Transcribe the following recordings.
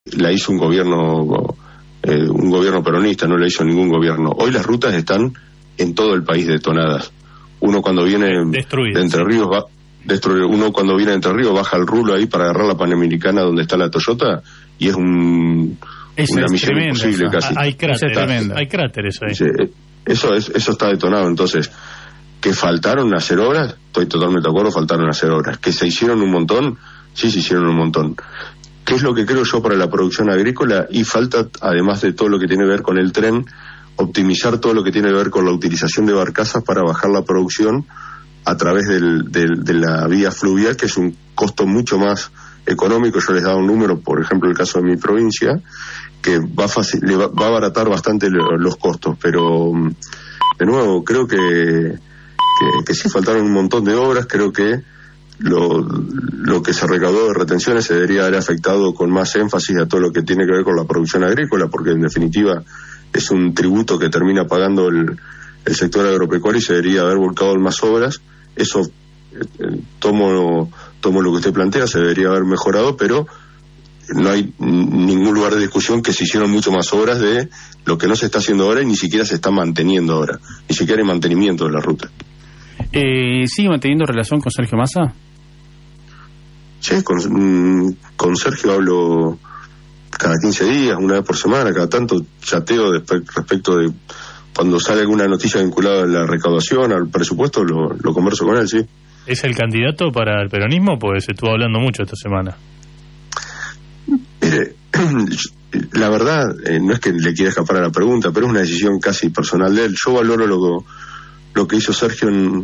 la hizo un gobierno peronista, no la hizo ningún gobierno. Hoy las rutas están en todo el país detonadas. Uno cuando viene de Entre Ríos uno cuando viene de Entre Ríos baja el rulo ahí para agarrar la Panamericana donde está la Toyota y es una misión imposible casi. Hay cráteres ahí. Eso está detonado. Entonces, que faltaron hacer obras, estoy totalmente de acuerdo, faltaron hacer obras. Que se hicieron un montón, sí se hicieron un montón. ¿Qué es lo que creo yo para la producción agrícola? Y falta, además de todo lo que tiene que ver con el tren, optimizar todo lo que tiene que ver con la utilización de barcazas para bajar la producción a través de la vía fluvial, que es un costo mucho más económico. Yo les daba un número, por ejemplo, el caso de mi provincia, que va a abaratar bastante los costos, pero de nuevo, creo que sí faltaron un montón de obras. Creo que lo que se recaudó de retenciones se debería haber afectado con más énfasis a todo lo que tiene que ver con la producción agrícola, porque en definitiva es un tributo que termina pagando el sector agropecuario y se debería haber volcado en más obras. Eso, tomo lo que usted plantea, se debería haber mejorado, pero no hay ningún lugar de discusión que se hicieron mucho más obras de lo que no se está haciendo ahora y ni siquiera se está manteniendo ahora, ni siquiera hay mantenimiento de la ruta. ¿Sigue manteniendo relación con Sergio Massa? Sí, con Sergio hablo cada 15 días, una vez por semana, cada tanto chateo respecto de cuando sale alguna noticia vinculada a la recaudación, al presupuesto, lo converso con él, sí. ¿Es el candidato para el peronismo? Pues se estuvo hablando mucho esta semana. Mire, la verdad, no es que le quiera escapar a la pregunta, pero es una decisión casi personal de él. Yo valoro lo que hizo Sergio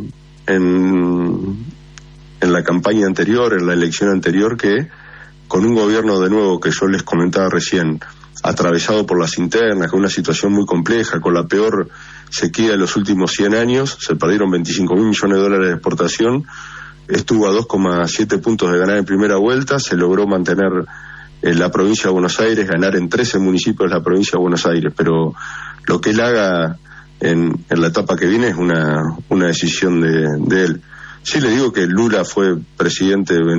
en la campaña anterior, en la elección anterior, que con un gobierno, de nuevo, que yo les comentaba recién, atravesado por las internas, con una situación muy compleja, con la peor sequía de los últimos 100 años, se perdieron 25.000 millones de dólares de exportación, estuvo a 2,7 puntos de ganar en primera vuelta, se logró mantener en la provincia de Buenos Aires, ganar en 13 municipios de la provincia de Buenos Aires, pero lo que él haga en la etapa que viene es una decisión de él. Sí le digo que Lula fue presidente en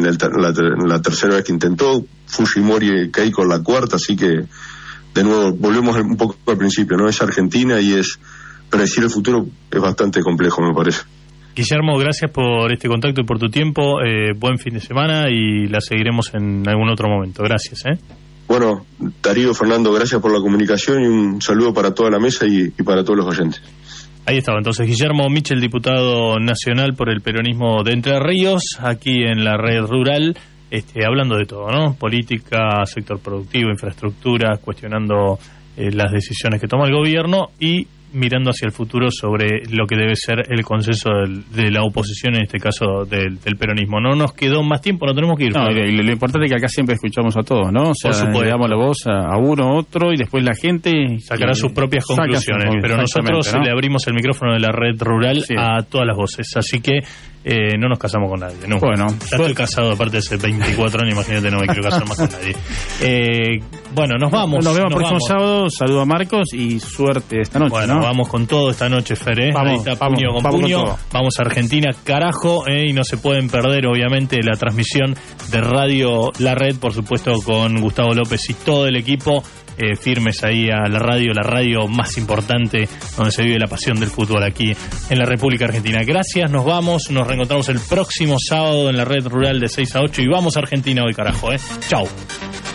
la tercera vez que intentó, Fujimori Keiko en la cuarta, así que de nuevo volvemos un poco al principio, ¿no? Es Argentina y predecir el futuro es bastante complejo, me parece. Guillermo, gracias por este contacto y por tu tiempo, buen fin de semana y la seguiremos en algún otro momento. Gracias. Bueno, Darío, Fernando, gracias por la comunicación y un saludo para toda la mesa y para todos los oyentes. Ahí estaba entonces Guillermo Michel, diputado nacional por el peronismo de Entre Ríos, aquí en la red rural, hablando de todo, ¿no? Política, sector productivo, infraestructura, cuestionando las decisiones que toma el gobierno y mirando hacia el futuro sobre lo que debe ser el consenso de la oposición, en este caso del peronismo. No nos quedó más tiempo, no tenemos que ir. No, lo importante es que acá siempre escuchamos a todos, ¿no? O sea, le damos la voz a uno, a otro, y después la gente sacará sus propias conclusiones. Pero nosotros, ¿no?, le abrimos el micrófono de la red rural a todas las voces. Así que no nos casamos con nadie, ¿no? Bueno, ya estoy casado, aparte de hace 24 años, imagínate, no me quiero casar más con nadie. Bueno, nos vamos. Nos vemos el próximo sábado. Saludo a Marcos y suerte esta noche. Bueno, ¿no? Vamos con todo esta noche, Fer, Vamos, ahí está, puño con puño. Vamos a Argentina, carajo, y no se pueden perder, obviamente, la transmisión de Radio La Red, por supuesto, con Gustavo López y todo el equipo. Firmes ahí a la radio más importante donde se vive la pasión del fútbol aquí en la República Argentina. Gracias, nos vamos, nos reencontramos el próximo sábado en la red rural de 6 a 8 y vamos a Argentina hoy, carajo, Chau.